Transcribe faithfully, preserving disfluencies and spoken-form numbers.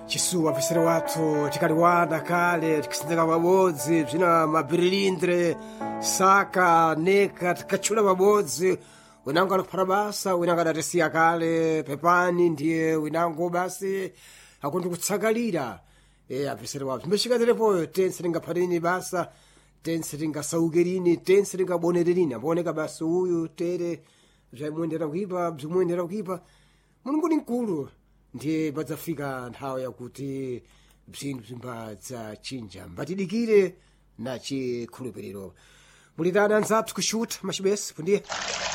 chisuwa visere wathu tikaliwana kale tikisindika pabodzi bzina mabrilindre saka neka tikatchula pabodzi winango anakuphata basa winango adatisiya kale pepani ndiye winango basi akundi kutsakalira e avisere wathu mbexikaterepoyo tense tingaphatini basa tense tingasaukerini tense tingabonererini ambooneka basi uyu tere bzamuyendera kuipa bzimuyendera kuipa mulungu ni mkulu ndiye padzafika nthawi yakuti bzinthu bzimbadzachinja mbatidikire na chikhulupiriro mulitana anzathu kushuta machibesi pundiye